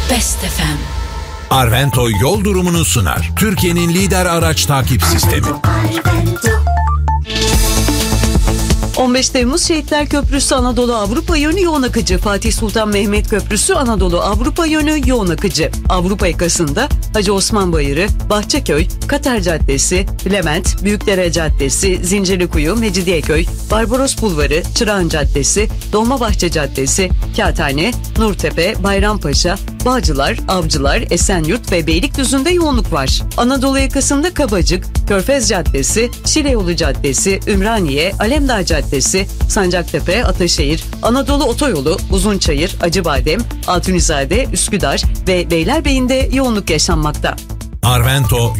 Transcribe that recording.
Best FM. Arvento yol durumunu sunar. Türkiye'nin lider araç takip sistemi. 15 Temmuz Şehitler Köprüsü Anadolu Avrupa yönü yoğun akıcı. Fatih Sultan Mehmet Köprüsü Anadolu Avrupa yönü yoğun akıcı. Avrupa yakasında Hacı Osman Bayırı, Bahçeköy, Katar Caddesi, Levent, Büyükdere Caddesi, Zincirlikuyu, Mecidiyeköy, Barbaros Bulvarı, Çırağan Caddesi, Dolmabahçe Caddesi, Kağıthane, Nurtepe, Bayrampaşa, Bağcılar, Avcılar, Esenyurt ve Beylikdüzü'nde yoğunluk var. Anadolu yakasında Kabacık, Körfez Caddesi, Şileyolu Caddesi, Ümraniye, Alemdağ Caddesi, Sancaktepe, Ataşehir, Anadolu Otoyolu, Uzunçayır, Acıbadem, Altunizade, Üsküdar ve Beylerbeyi'nde yoğunluk yaşanmakta. Arvento